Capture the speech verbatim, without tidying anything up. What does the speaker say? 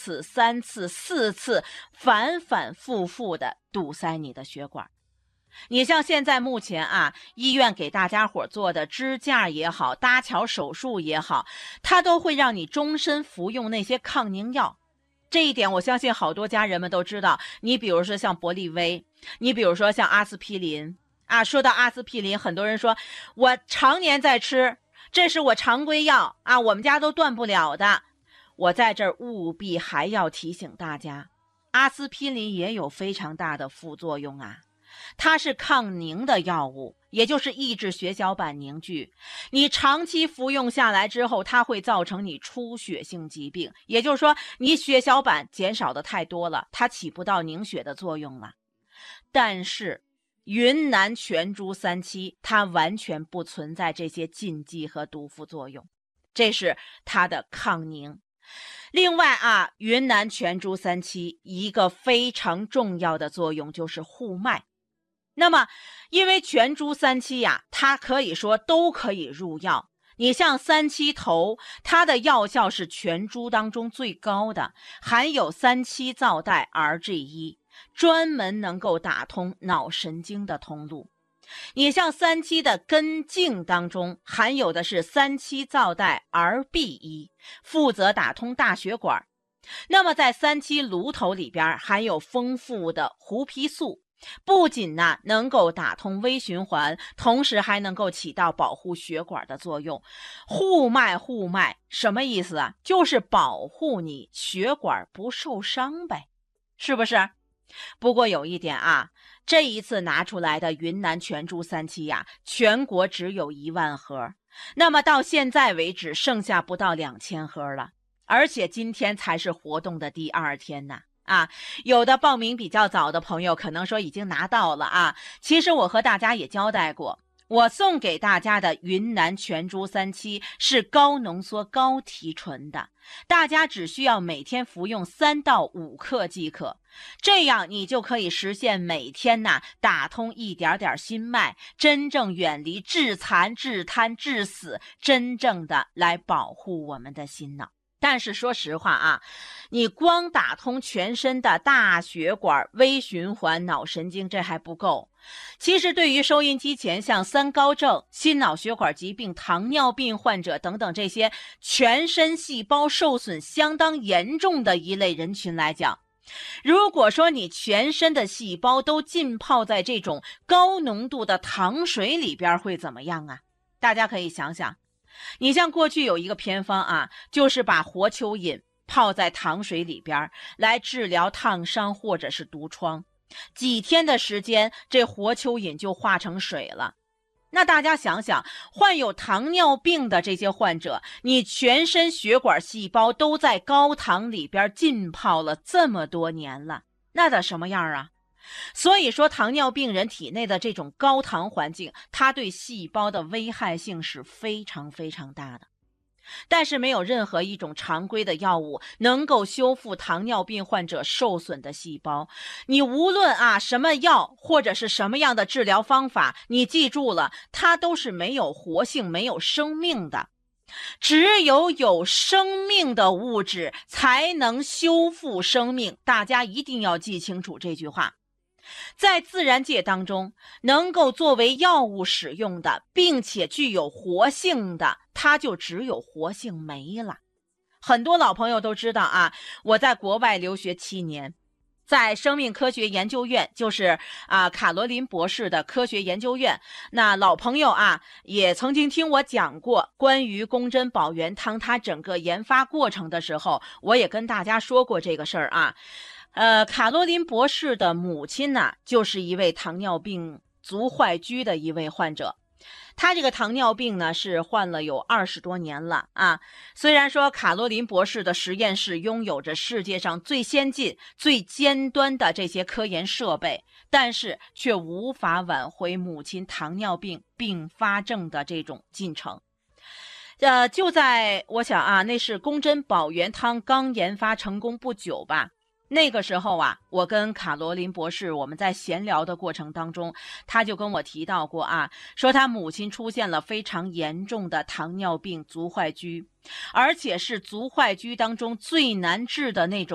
次、三次、四次，反反复复的堵塞你的血管。你像现在目前啊，医院给大家伙做的支架也好，搭桥手术也好，它都会让你终身服用那些抗凝药。这一点我相信好多家人们都知道。你比如说像博利威，你比如说像阿司匹林啊，说到阿司匹林，很多人说我常年在吃，这是我常规药啊，我们家都断不了的。我在这儿务必还要提醒大家，阿司匹林也有非常大的副作用啊。它是抗凝的药物，也就是抑制血小板凝聚。你长期服用下来之后，它会造成你出血性疾病，也就是说你血小板减少的太多了，它起不到凝血的作用了。但是云南全株三七它完全不存在这些禁忌和毒副作用，这是它的抗凝。另外啊，云南全株三七一个非常重要的作用就是护脉。那么因为全株三七呀，它可以说都可以入药。你像三七头，它的药效是全株当中最高的，含有三七皂带 R G 一， 专门能够打通脑神经的通路。你像三七的根茎当中含有的是三七皂带 R B 一， 负责打通大血管。那么在三七芦头里边含有丰富的胡皮素，不仅呢能够打通微循环，同时还能够起到保护血管的作用。护脉护脉什么意思啊？就是保护你血管不受伤呗，是不是？不过有一点啊，这一次拿出来的云南全株三七呀，全国只有一万盒，那么到现在为止剩下不到两千盒了，而且今天才是活动的第二天呢。啊，有的报名比较早的朋友可能说已经拿到了啊，其实我和大家也交代过，我送给大家的云南全株三七是高浓缩高提纯的，大家只需要每天服用三到五克即可，这样你就可以实现每天呐打通一点点心脉，真正远离致残致瘫致死，真正的来保护我们的心脑。但是说实话啊，你光打通全身的大血管、微循环、脑神经这还不够。其实对于收音机前像三高症、心脑血管疾病、糖尿病患者等等这些全身细胞受损相当严重的一类人群来讲，如果说你全身的细胞都浸泡在这种高浓度的糖水里边会怎么样啊？大家可以想想，你像过去有一个偏方啊，就是把活蚯蚓泡在糖水里边来治疗烫伤或者是毒疮，几天的时间这活蚯蚓就化成水了。那大家想想，患有糖尿病的这些患者，你全身血管细胞都在高糖里边浸泡了这么多年了，那得什么样啊？所以说糖尿病人体内的这种高糖环境，它对细胞的危害性是非常非常大的。但是没有任何一种常规的药物能够修复糖尿病患者受损的细胞。你无论啊什么药或者是什么样的治疗方法，你记住了，它都是没有活性、没有生命的。只有有生命的物质才能修复生命，大家一定要记清楚这句话。在自然界当中，能够作为药物使用的并且具有活性的，它就只有活性酶了。很多老朋友都知道啊，我在国外留学七年，在生命科学研究院，就是啊卡罗琳博士的科学研究院，那老朋友啊也曾经听我讲过关于宫珍宝元汤它整个研发过程的时候，我也跟大家说过这个事儿啊。呃，卡罗琳博士的母亲呢，就是一位糖尿病足坏疽的一位患者。他这个糖尿病呢是患了有二十多年了啊。虽然说卡罗琳博士的实验室拥有着世界上最先进、最尖端的这些科研设备，但是却无法挽回母亲糖尿病并发症的这种进程。呃，就在我想啊，那是宫珍宝元汤刚研发成功不久吧。那个时候啊，我跟卡罗琳博士我们在闲聊的过程当中，他就跟我提到过啊，说他母亲出现了非常严重的糖尿病足坏疽，而且是足坏疽当中最难治的那种